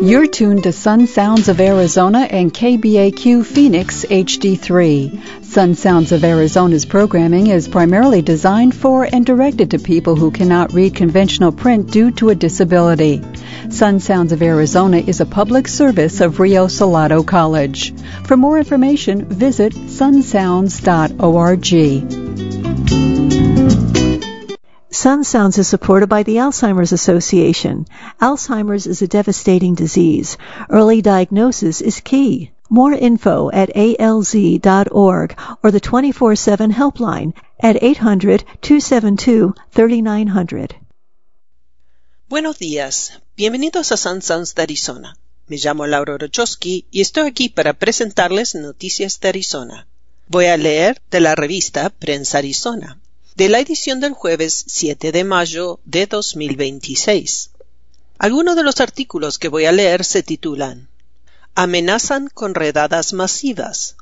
You're tuned to Sun Sounds of Arizona and KBAQ Phoenix HD3. Sun Sounds of Arizona's programming is primarily designed for and directed to people who cannot read conventional print due to a disability. Sun Sounds of Arizona is a public service of Rio Salado College. For more information, visit sunsounds.org. Sun Sounds is supported by the Alzheimer's Association. Alzheimer's is a devastating disease. Early diagnosis is key. More info at alz.org or the 24/7 helpline at 800-272-3900. Buenos días. Bienvenidos a Sun Sounds de Arizona. Me llamo Laura Rochowski y estoy aquí para presentarles noticias de Arizona. Voy a leer de la revista Prensa Arizona, de la edición del jueves 7 de mayo de 2026. Algunos de los artículos que voy a leer se titulan Amenazan con redadas masivas.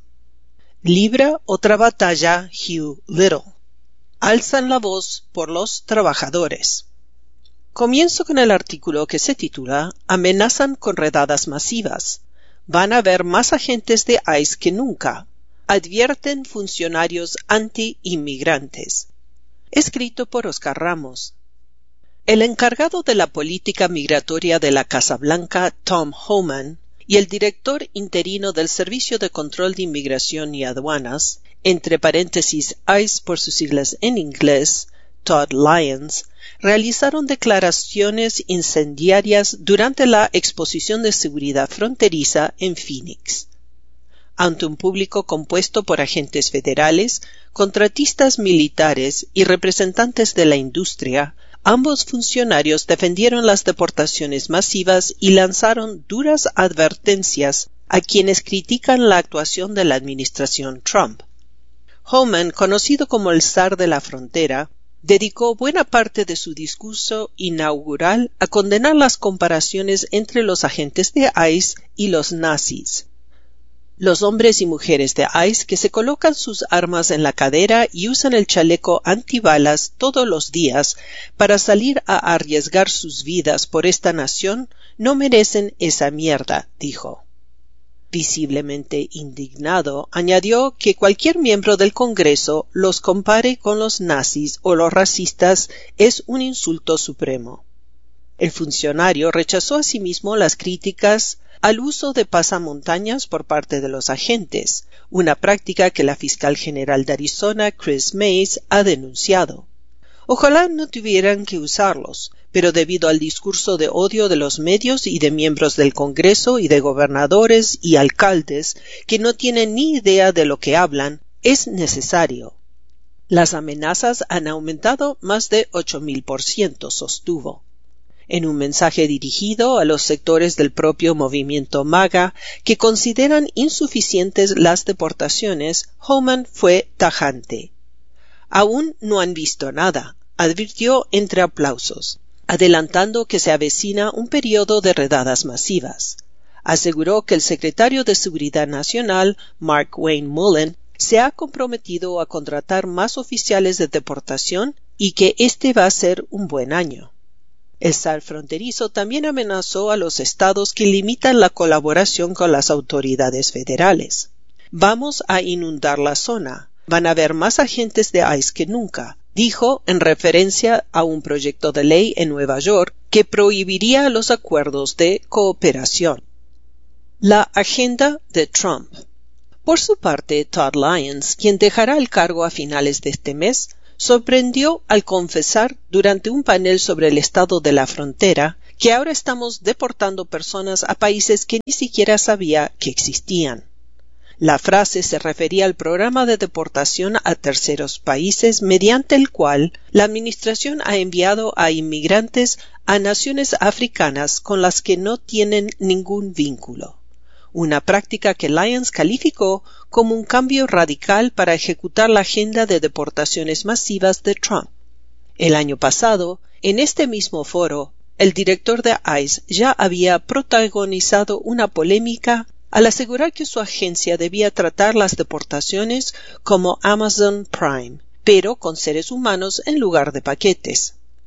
Libra otra batalla Hugh Little. Alzan la voz por los trabajadores. Comienzo con el artículo que se titula Amenazan con redadas masivas. Van a haber más agentes de ICE que nunca. Advierten funcionarios anti-inmigrantes. Escrito por Oscar Ramos. El encargado de la política migratoria de la Casa Blanca, Tom Homan, y el director interino del Servicio de Control de Inmigración y Aduanas, entre paréntesis ICE por sus siglas en inglés, Todd Lyons, realizaron declaraciones incendiarias durante la exposición de seguridad fronteriza en Phoenix. Ante un público compuesto por agentes federales, contratistas militares y representantes de la industria, ambos funcionarios defendieron las deportaciones masivas y lanzaron duras advertencias a quienes critican la actuación de la administración Trump. Homan, conocido como el zar de la frontera, dedicó buena parte de su discurso inaugural a condenar las comparaciones entre los agentes de ICE y los nazis. Los hombres y mujeres de ICE que se colocan sus armas en la cadera y usan el chaleco antibalas todos los días para salir a arriesgar sus vidas por esta nación no merecen esa mierda, dijo. Visiblemente indignado, añadió que cualquier miembro del Congreso los compare con los nazis o los racistas es un insulto supremo. El funcionario rechazó asimismo las críticas al uso de pasamontañas por parte de los agentes, una práctica que la fiscal general de Arizona, Chris Mays, ha denunciado. Ojalá no tuvieran que usarlos, pero debido al discurso de odio de los medios y de miembros del Congreso y de gobernadores y alcaldes que no tienen ni idea de lo que hablan, es necesario. Las amenazas han aumentado más de 8,000%, sostuvo. En un mensaje dirigido a los sectores del propio movimiento MAGA que consideran insuficientes las deportaciones, Homan fue tajante. Aún no han visto nada, advirtió entre aplausos, adelantando que se avecina un periodo de redadas masivas. Aseguró que el secretario de Seguridad Nacional, Mark Wayne Mullen, se ha comprometido a contratar más oficiales de deportación y que este va a ser un buen año. El zar fronterizo también amenazó a los estados que limitan la colaboración con las autoridades federales. Vamos a inundar la zona. Van a haber más agentes de ICE que nunca, dijo en referencia a un proyecto de ley en Nueva York que prohibiría los acuerdos de cooperación. La agenda de Trump. Por su parte, Todd Lyons, quien dejará el cargo a finales de este mes, sorprendió al confesar durante un panel sobre el estado de la frontera que ahora estamos deportando personas a países que ni siquiera sabía que existían. La frase se refería al programa de deportación a terceros países mediante el cual la administración ha enviado a inmigrantes a naciones africanas con las que no tienen ningún vínculo. Una práctica que Lyons calificó como un cambio radical para ejecutar la agenda de deportaciones masivas de Trump. El año pasado, en este mismo foro, el director de ICE ya había protagonizado una polémica al asegurar que su agencia debía tratar las deportaciones como Amazon Prime, pero con seres humanos en lugar de paquetes.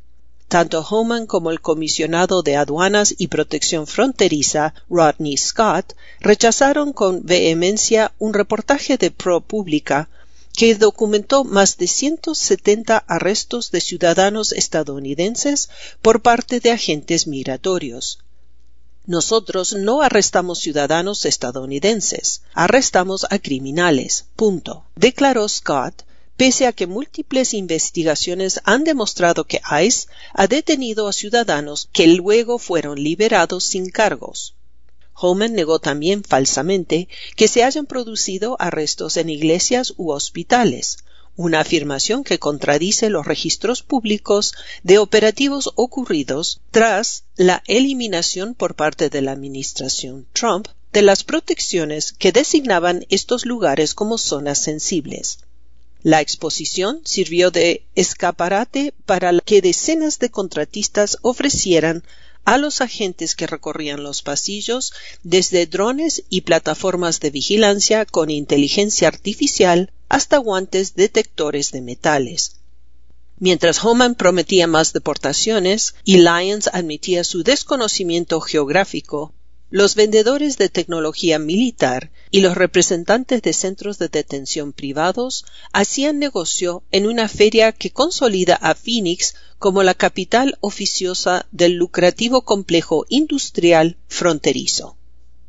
Tanto Homan como el comisionado de Aduanas y Protección Fronteriza, Rodney Scott, rechazaron con vehemencia un reportaje de ProPublica que documentó más de 170 arrestos de ciudadanos estadounidenses por parte de agentes migratorios. Nosotros no arrestamos ciudadanos estadounidenses, arrestamos a criminales, punto, declaró Scott, pese a que múltiples investigaciones han demostrado que ICE ha detenido a ciudadanos que luego fueron liberados sin cargos. Homan negó también falsamente que se hayan producido arrestos en iglesias u hospitales, una afirmación que contradice los registros públicos de operativos ocurridos tras la eliminación por parte de la administración Trump de las protecciones que designaban estos lugares como zonas sensibles. La exposición sirvió de escaparate para que decenas de contratistas ofrecieran a los agentes que recorrían los pasillos desde drones y plataformas de vigilancia con inteligencia artificial hasta guantes detectores de metales. Mientras Homan prometía más deportaciones y Lyons admitía su desconocimiento geográfico, los vendedores de tecnología militar y los representantes de centros de detención privados hacían negocio en una feria que consolida a Phoenix como la capital oficiosa del lucrativo complejo industrial fronterizo.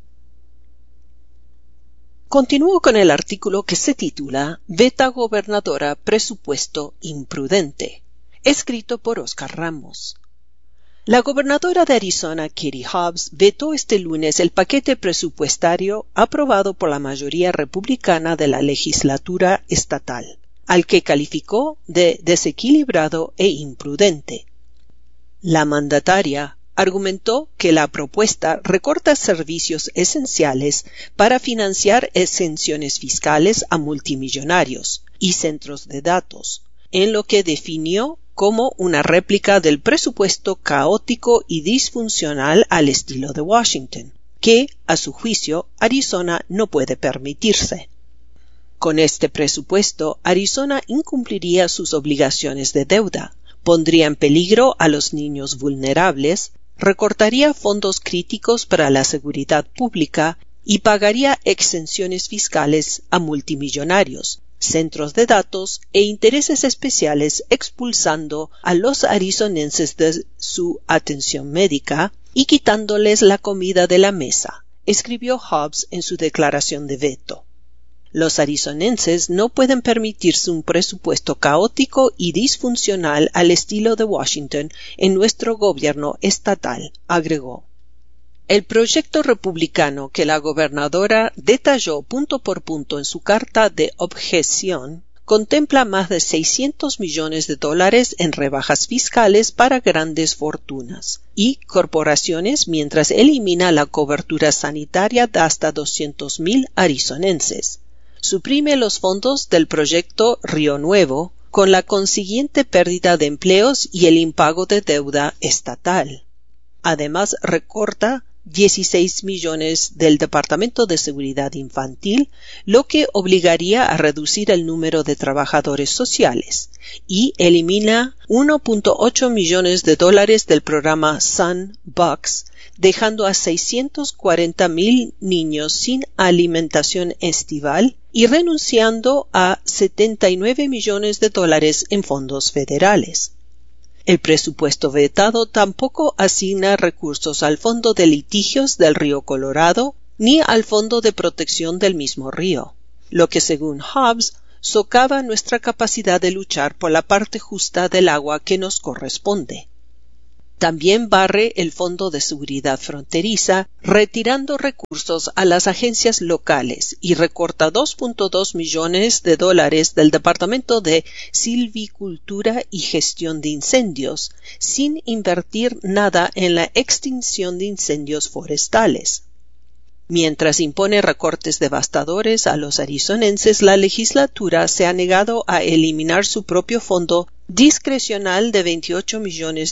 Continúo con el artículo que se titula Veta Gobernadora Presupuesto Imprudente, escrito por Oscar Ramos. La gobernadora de Arizona, Katie Hobbs, vetó este lunes el paquete presupuestario aprobado por la mayoría republicana de la legislatura estatal, al que calificó de desequilibrado e imprudente. La mandataria argumentó que la propuesta recorta servicios esenciales para financiar exenciones fiscales a multimillonarios y centros de datos, en lo que definió como una réplica del presupuesto caótico y disfuncional al estilo de Washington, que, a su juicio, Arizona no puede permitirse. Con este presupuesto, Arizona incumpliría sus obligaciones de deuda, pondría en peligro a los niños vulnerables, recortaría fondos críticos para la seguridad pública y pagaría exenciones fiscales a multimillonarios, centros de datos e intereses especiales, expulsando a los arizonenses de su atención médica y quitándoles la comida de la mesa, escribió Hobbs en su declaración de veto. Los arizonenses no pueden permitirse un presupuesto caótico y disfuncional al estilo de Washington en nuestro gobierno estatal, agregó. El proyecto republicano que la gobernadora detalló punto por punto en su carta de objeción contempla más de $600 millones en rebajas fiscales para grandes fortunas y corporaciones mientras elimina la cobertura sanitaria de hasta 200,000 arizonenses. Suprime los fondos del proyecto Río Nuevo con la consiguiente pérdida de empleos y el impago de deuda estatal. Además, recorta 16 millones del Departamento de Seguridad Infantil, lo que obligaría a reducir el número de trabajadores sociales, y elimina $1.8 millones del programa SunBucks, dejando a 640,000 niños sin alimentación estival y renunciando a $79 millones en fondos federales. El presupuesto vetado tampoco asigna recursos al Fondo de Litigios del Río Colorado ni al Fondo de Protección del mismo río, lo que según Hobbs socava nuestra capacidad de luchar por la parte justa del agua que nos corresponde. También barre el Fondo de Seguridad Fronteriza, retirando recursos a las agencias locales y recorta $2.2 millones del Departamento de Silvicultura y Gestión de Incendios, sin invertir nada en la extinción de incendios forestales. Mientras impone recortes devastadores a los arizonenses, la legislatura se ha negado a eliminar su propio fondo discrecional de $28 millones,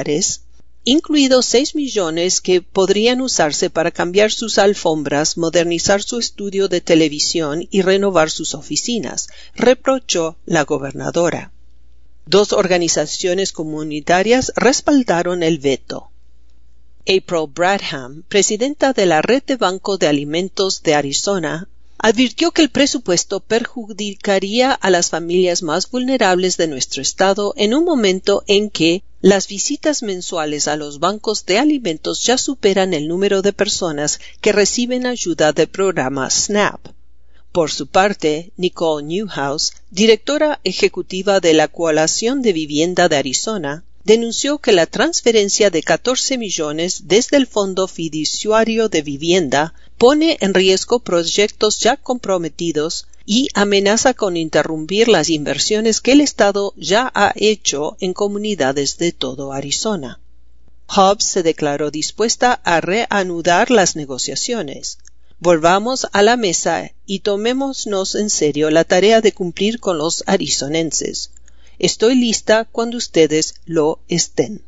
incluidos 6 millones que podrían usarse para cambiar sus alfombras, modernizar su estudio de televisión y renovar sus oficinas, reprochó la gobernadora. 2 organizaciones comunitarias respaldaron el veto. April Bradham, presidenta de la Red de Banco de Alimentos de Arizona, advirtió que el presupuesto perjudicaría a las familias más vulnerables de nuestro estado en un momento en que las visitas mensuales a los bancos de alimentos ya superan el número de personas que reciben ayuda del programa SNAP. Por su parte, Nicole Newhouse, directora ejecutiva de la Coalición de Vivienda de Arizona, denunció que la transferencia de 14 millones desde el Fondo Fiduciario de Vivienda pone en riesgo proyectos ya comprometidos y amenaza con interrumpir las inversiones que el Estado ya ha hecho en comunidades de todo Arizona. Hobbs se declaró dispuesta a reanudar las negociaciones. Volvamos a la mesa y tomémonos en serio la tarea de cumplir con los arizonenses. Estoy lista cuando ustedes lo estén.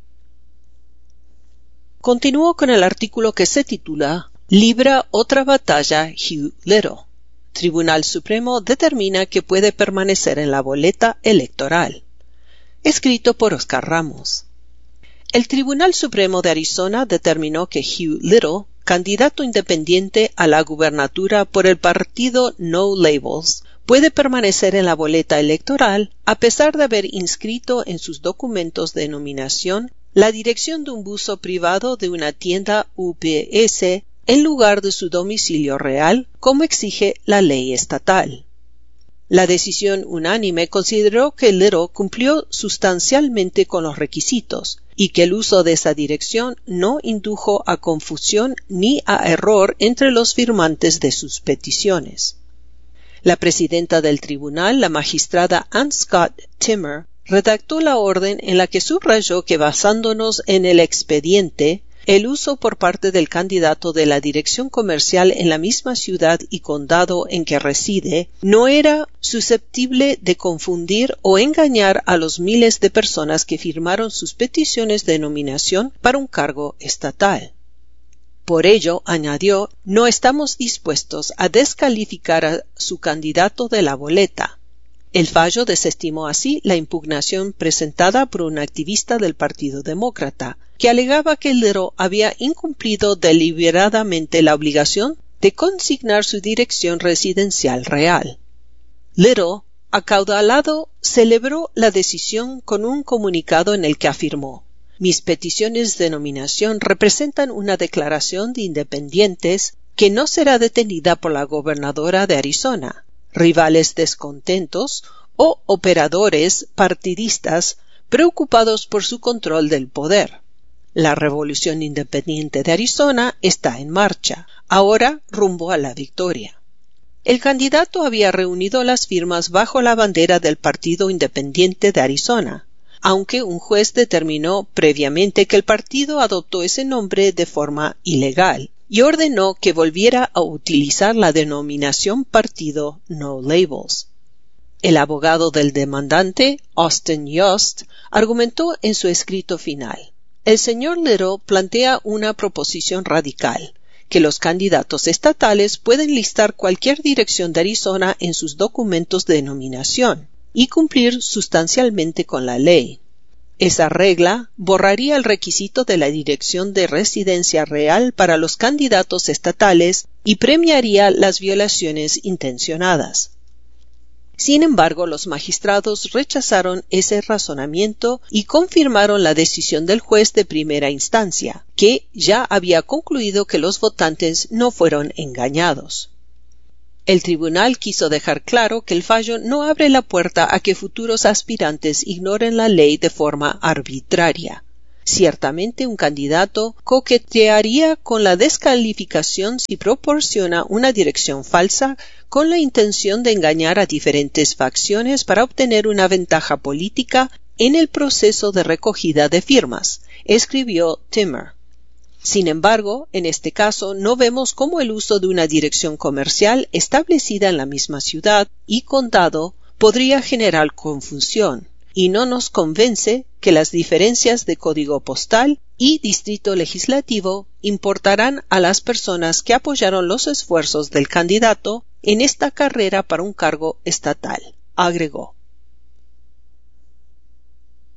Continúo con el artículo que se titula Libra otra batalla Hugh Little. Tribunal Supremo determina que puede permanecer en la boleta electoral. Escrito por Oscar Ramos. El Tribunal Supremo de Arizona determinó que Hugh Little, candidato independiente a la gubernatura por el partido No Labels, puede permanecer en la boleta electoral a pesar de haber inscrito en sus documentos de nominación la dirección de un buzo privado de una tienda UPS en lugar de su domicilio real, como exige la ley estatal. La decisión unánime consideró que Little cumplió sustancialmente con los requisitos y que el uso de esa dirección no indujo a confusión ni a error entre los firmantes de sus peticiones. La presidenta del tribunal, la magistrada Ann Scott Timmer, redactó la orden en la que subrayó que basándonos en el expediente, el uso por parte del candidato de la dirección comercial en la misma ciudad y condado en que reside no era susceptible de confundir o engañar a los miles de personas que firmaron sus peticiones de nominación para un cargo estatal. Por ello, añadió, no estamos dispuestos a descalificar a su candidato de la boleta. El fallo desestimó así la impugnación presentada por un activista del Partido Demócrata, que alegaba que Little había incumplido deliberadamente la obligación de consignar su dirección residencial real. Little, acaudalado, celebró la decisión con un comunicado en el que afirmó: mis peticiones de nominación representan una declaración de independientes que no será detenida por la gobernadora de Arizona, rivales descontentos o operadores partidistas preocupados por su control del poder. La revolución independiente de Arizona está en marcha, ahora rumbo a la victoria. El candidato había reunido las firmas bajo la bandera del Partido Independiente de Arizona, aunque un juez determinó previamente que el partido adoptó ese nombre de forma ilegal y ordenó que volviera a utilizar la denominación partido No Labels. El abogado del demandante, Austin Yost, argumentó en su escrito final: el señor Little plantea una proposición radical, que los candidatos estatales pueden listar cualquier dirección de Arizona en sus documentos de nominación y cumplir sustancialmente con la ley. Esa regla borraría el requisito de la dirección de residencia real para los candidatos estatales y premiaría las violaciones intencionadas. Sin embargo, los magistrados rechazaron ese razonamiento y confirmaron la decisión del juez de primera instancia, que ya había concluido que los votantes no fueron engañados. El tribunal quiso dejar claro que el fallo no abre la puerta a que futuros aspirantes ignoren la ley de forma arbitraria. Ciertamente un candidato coquetearía con la descalificación si proporciona una dirección falsa con la intención de engañar a diferentes facciones para obtener una ventaja política en el proceso de recogida de firmas, escribió Timmer. Sin embargo, en este caso no vemos cómo el uso de una dirección comercial establecida en la misma ciudad y condado podría generar confusión, y no nos convence que las diferencias de código postal y distrito legislativo importarán a las personas que apoyaron los esfuerzos del candidato en esta carrera para un cargo estatal, agregó.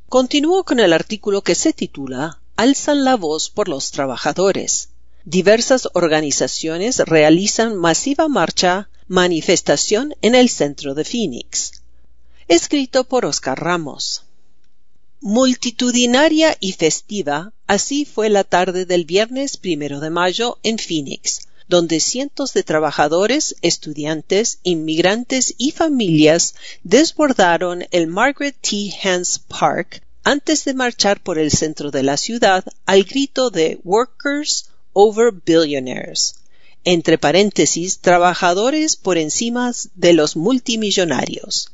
Continúo con el artículo que se titula Alzan la voz por los trabajadores. Diversas organizaciones realizan masiva manifestación en el centro de Phoenix. Escrito por Oscar Ramos. Multitudinaria y festiva, así fue la tarde del viernes 1 de mayo en Phoenix, donde cientos de trabajadores, estudiantes, inmigrantes y familias desbordaron el Margaret T. Hance Park antes de marchar por el centro de la ciudad al grito de Workers over Billionaires, entre paréntesis, trabajadores por encima de los multimillonarios.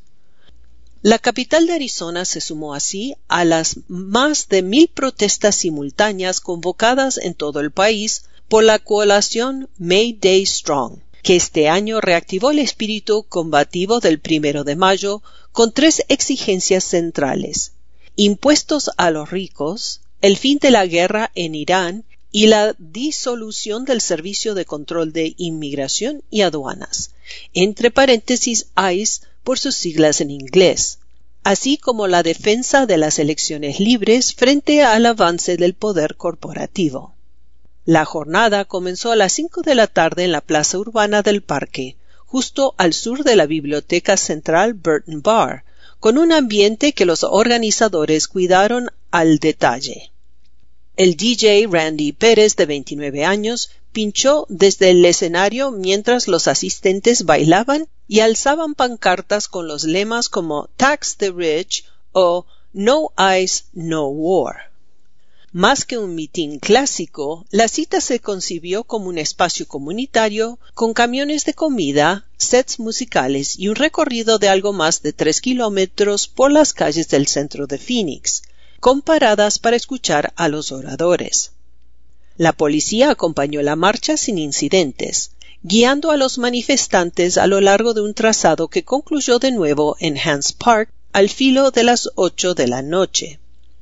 La capital de Arizona se sumó así a las más de 1,000 protestas simultáneas convocadas en todo el país por la coalición May Day Strong, que este año reactivó el espíritu combativo del 1 de mayo con 3 exigencias centrales: impuestos a los ricos, el fin de la guerra en Irán y la disolución del Servicio de Control de Inmigración y Aduanas, entre paréntesis ICE por sus siglas en inglés, así como la defensa de las elecciones libres frente al avance del poder corporativo. La jornada comenzó a las 5 de la tarde en la plaza urbana del parque, justo al sur de la biblioteca central Burton Bar, con un ambiente que los organizadores cuidaron al detalle. El DJ Randy Pérez, de 29 años, pinchó desde el escenario mientras los asistentes bailaban y alzaban pancartas con los lemas como Tax the Rich o No ICE, No War. Más que un mitin clásico, la cita se concibió como un espacio comunitario con camiones de comida, sets musicales y un recorrido de algo más de 3 kilómetros por las calles del centro de Phoenix, con paradas para escuchar a los oradores. La policía acompañó la marcha sin incidentes, guiando a los manifestantes a lo largo de un trazado que concluyó de nuevo en Hance Park al filo de las 8 de la noche.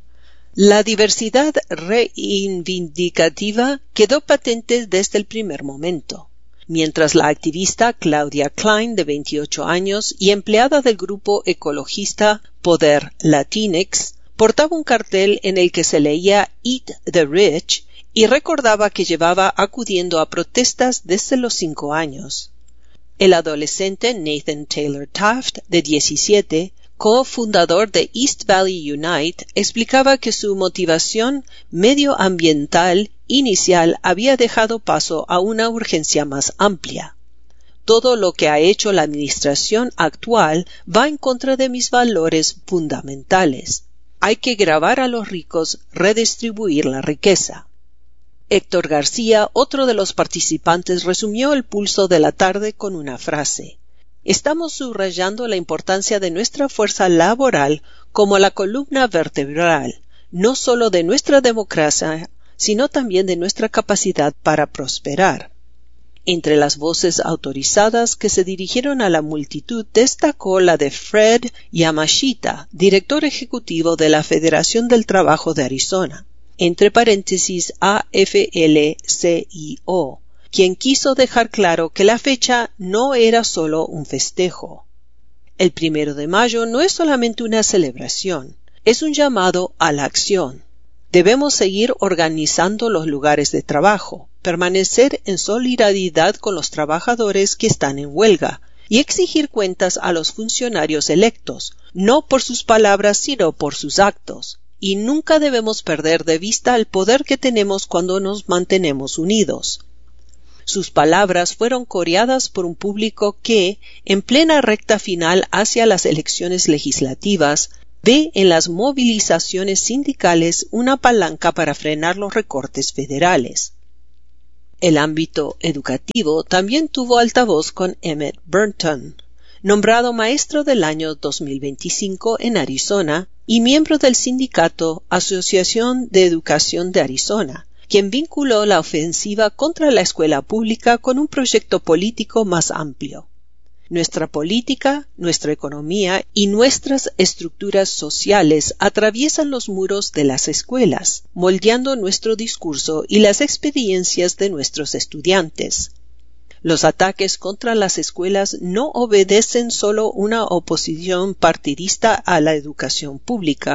La diversidad reivindicativa quedó patente desde el primer momento, mientras la activista Claudia Klein, de 28 años y empleada del grupo ecologista Poder Latinx, portaba un cartel en el que se leía Eat the Rich y recordaba que llevaba acudiendo a protestas desde los 5 años. El adolescente Nathan Taylor Taft, de 17, cofundador de East Valley Unite, explicaba que su motivación medioambiental inicial había dejado paso a una urgencia más amplia. Todo lo que ha hecho la administración actual va en contra de mis valores fundamentales. Hay que gravar a los ricos, redistribuir la riqueza. Héctor García, otro de los participantes, resumió el pulso de la tarde con una frase: estamos subrayando la importancia de nuestra fuerza laboral como la columna vertebral, no solo de nuestra democracia, sino también de nuestra capacidad para prosperar. Entre las voces autorizadas que se dirigieron a la multitud destacó la de Fred Yamashita, director ejecutivo de la Federación del Trabajo de Arizona, entre paréntesis AFL-CIO, quien quiso dejar claro que la fecha no era solo un festejo. El 1 de mayo no es solamente una celebración, es un llamado a la acción. Debemos seguir organizando los lugares de trabajo, permanecer en solidaridad con los trabajadores que están en huelga y exigir cuentas a los funcionarios electos, no por sus palabras sino por sus actos. Y nunca debemos perder de vista el poder que tenemos cuando nos mantenemos unidos. Sus palabras fueron coreadas por un público que, en plena recta final hacia las elecciones legislativas, ve en las movilizaciones sindicales una palanca para frenar los recortes federales. El ámbito educativo también tuvo altavoz con Emmett Burton, nombrado Maestro del Año 2025 en Arizona y miembro del sindicato Asociación de Educación de Arizona, quien vinculó la ofensiva contra la escuela pública con un proyecto político más amplio. Nuestra política, nuestra economía y nuestras estructuras sociales atraviesan los muros de las escuelas, moldeando nuestro discurso y las experiencias de nuestros estudiantes. Los ataques contra las escuelas no obedecen solo una oposición partidista a la educación pública,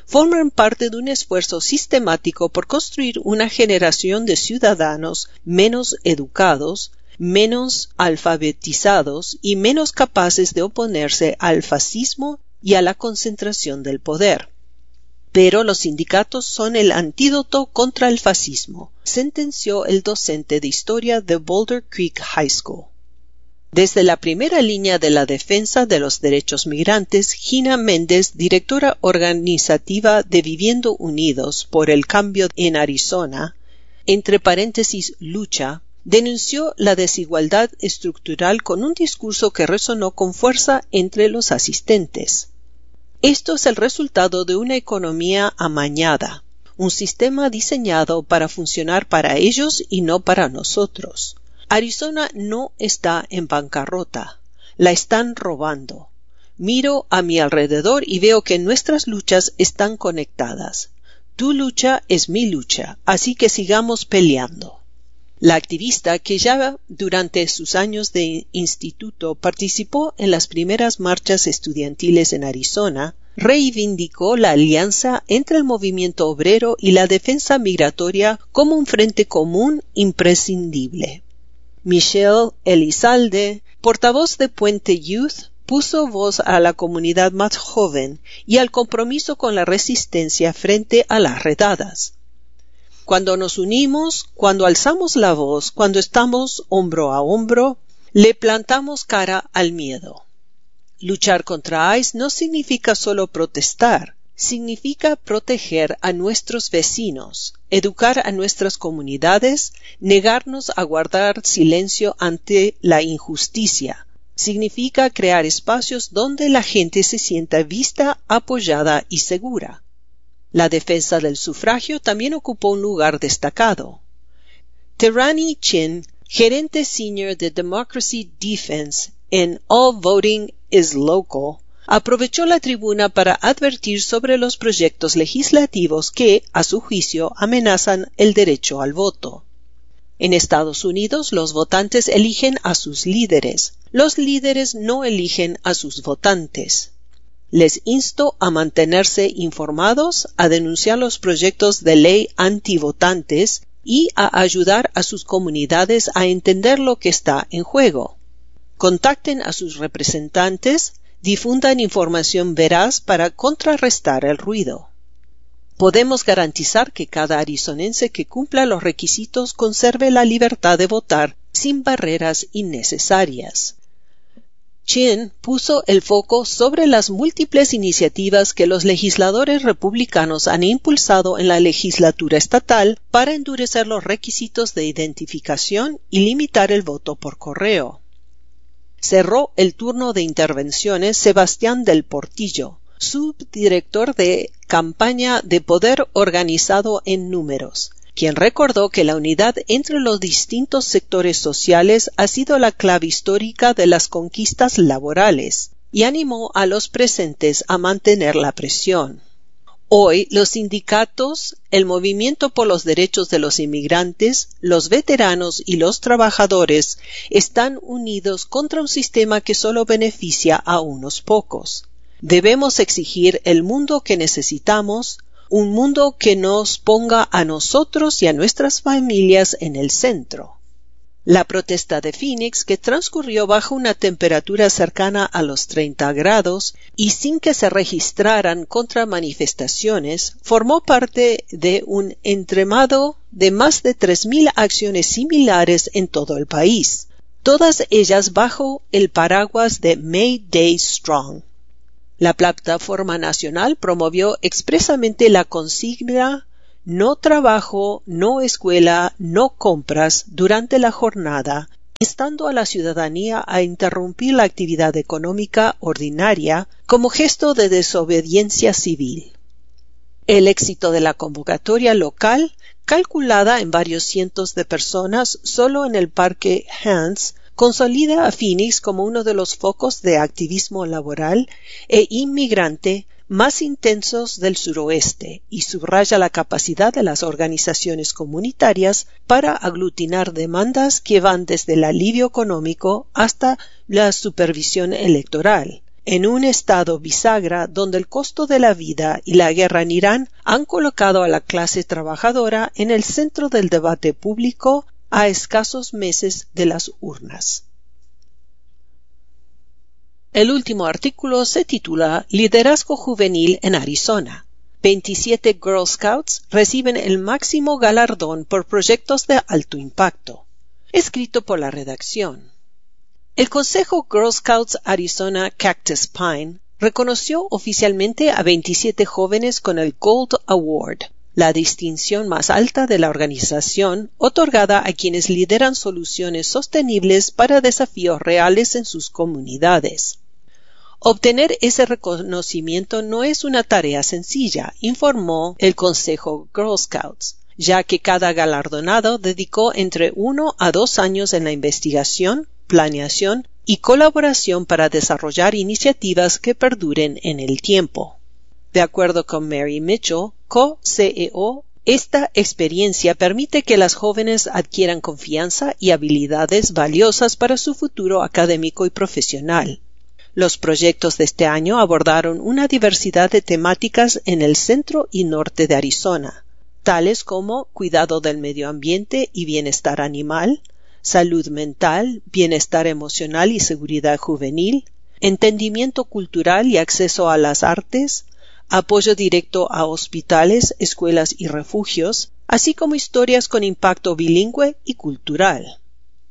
forman parte de un esfuerzo sistemático por construir una generación de ciudadanos menos educados, menos alfabetizados y menos capaces de oponerse al fascismo y a la concentración del poder. Pero los sindicatos son el antídoto contra el fascismo, sentenció el docente de historia de Boulder Creek High School. Desde la primera línea de la defensa de los derechos migrantes, Gina Méndez, directora organizativa de Viviendo Unidos por el Cambio en Arizona, entre paréntesis lucha, denunció la desigualdad estructural con un discurso que resonó con fuerza entre los asistentes. Esto es el resultado de una economía amañada, un sistema diseñado para funcionar para ellos y no para nosotros. Arizona no está en bancarrota, la están robando. Miro a mi alrededor y veo que nuestras luchas están conectadas. Tu lucha es mi lucha, así que sigamos peleando. La activista, que ya durante sus años de instituto participó en las primeras marchas estudiantiles en Arizona, reivindicó la alianza entre el movimiento obrero y la defensa migratoria como un frente común imprescindible. Michelle Elizalde, portavoz de Puente Youth, puso voz a la comunidad más joven y al compromiso con la resistencia frente a las redadas. Cuando nos unimos, cuando alzamos la voz, cuando estamos hombro a hombro, le plantamos cara al miedo. Luchar contra ICE no significa solo protestar, significa proteger a nuestros vecinos, educar a nuestras comunidades, negarnos a guardar silencio ante la injusticia. Significa crear espacios donde la gente se sienta vista, apoyada y segura. La defensa del sufragio también ocupó un lugar destacado. Terani Chin, gerente senior de Democracy Defense en All Voting is Local, aprovechó la tribuna para advertir sobre los proyectos legislativos que, a su juicio, amenazan el derecho al voto. En Estados Unidos, los votantes eligen a sus líderes. Los líderes no eligen a sus votantes. Les insto a mantenerse informados, a denunciar los proyectos de ley antivotantes y a ayudar a sus comunidades a entender lo que está en juego. Contacten a sus representantes, difundan información veraz para contrarrestar el ruido. Podemos garantizar que cada arizonense que cumpla los requisitos conserve la libertad de votar sin barreras innecesarias. Chin puso el foco sobre las múltiples iniciativas que los legisladores republicanos han impulsado en la legislatura estatal para endurecer los requisitos de identificación y limitar el voto por correo. Cerró el turno de intervenciones Sebastián del Portillo, subdirector de campaña de Poder Organizado en Números, quien recordó que la unidad entre los distintos sectores sociales ha sido la clave histórica de las conquistas laborales, y animó a los presentes a mantener la presión. Hoy, los sindicatos, el movimiento por los derechos de los inmigrantes, los veteranos y los trabajadores están unidos contra un sistema que solo beneficia a unos pocos. Debemos exigir el mundo que necesitamos, un mundo que nos ponga a nosotros y a nuestras familias en el centro. La protesta de Phoenix, que transcurrió bajo una temperatura cercana a los 30 grados y sin que se registraran contramanifestaciones, formó parte de un entramado de más de 3.000 acciones similares en todo el país, todas ellas bajo el paraguas de May Day Strong. La plataforma nacional promovió expresamente la consigna "No trabajo, no escuela, no compras" durante la jornada, instando a la ciudadanía a interrumpir la actividad económica ordinaria como gesto de desobediencia civil. El éxito de la convocatoria local, calculada en varios cientos de personas solo en el Parque Hans, consolida a Phoenix como uno de los focos de activismo laboral e inmigrante más intensos del suroeste y subraya la capacidad de las organizaciones comunitarias para aglutinar demandas que van desde el alivio económico hasta la supervisión electoral, en un estado bisagra donde el costo de la vida y la guerra en Irán han colocado a la clase trabajadora en el centro del debate público a escasos meses de las urnas. El último artículo se titula Liderazgo juvenil en Arizona. 27 Girl Scouts reciben el máximo galardón por proyectos de alto impacto. Escrito por la redacción. El Consejo Girl Scouts Arizona Cactus Pine reconoció oficialmente a 27 jóvenes con el Gold Award, la distinción más alta de la organización otorgada a quienes lideran soluciones sostenibles para desafíos reales en sus comunidades. Obtener ese reconocimiento no es una tarea sencilla, informó el Consejo Girl Scouts, ya que cada galardonado dedicó entre 1 a 2 años en la investigación, planeación y colaboración para desarrollar iniciativas que perduren en el tiempo. De acuerdo con Mary Mitchell, co-CEO, esta experiencia permite que las jóvenes adquieran confianza y habilidades valiosas para su futuro académico y profesional. Los proyectos de este año abordaron una diversidad de temáticas en el centro y norte de Arizona, tales como cuidado del medio ambiente y bienestar animal, salud mental, bienestar emocional y seguridad juvenil, entendimiento cultural y acceso a las artes, apoyo directo a hospitales, escuelas y refugios, así como historias con impacto bilingüe y cultural.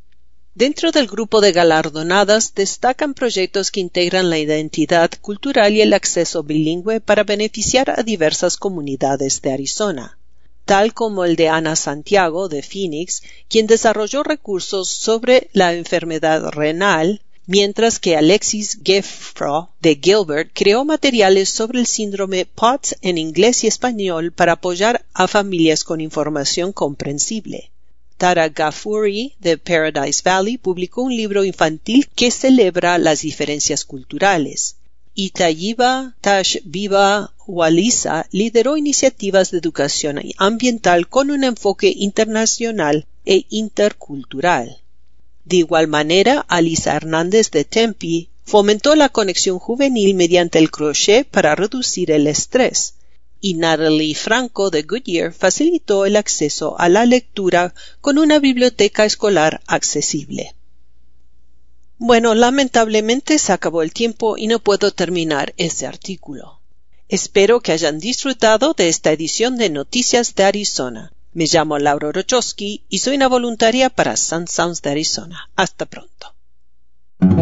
Dentro del grupo de galardonadas destacan proyectos que integran la identidad cultural y el acceso bilingüe para beneficiar a diversas comunidades de Arizona, tal como el de Ana Santiago de Phoenix, quien desarrolló recursos sobre la enfermedad renal, mientras que Alexis Geffro de Gilbert creó materiales sobre el síndrome POTS en inglés y español para apoyar a familias con información comprensible. Tara Ghaffuri de Paradise Valley publicó un libro infantil que celebra las diferencias culturales. Y Tayiba Tashbiba Walisa lideró iniciativas de educación ambiental con un enfoque internacional e intercultural. De igual manera, Alisa Hernández de Tempe fomentó la conexión juvenil mediante el crochet para reducir el estrés, y Natalie Franco de Goodyear facilitó el acceso a la lectura con una biblioteca escolar accesible. Bueno, lamentablemente se acabó el tiempo y no puedo terminar ese artículo. Espero que hayan disfrutado de esta edición de Noticias de Arizona. Me llamo Laura Orochowski y soy una voluntaria para Sun Sounds de Arizona. Hasta pronto.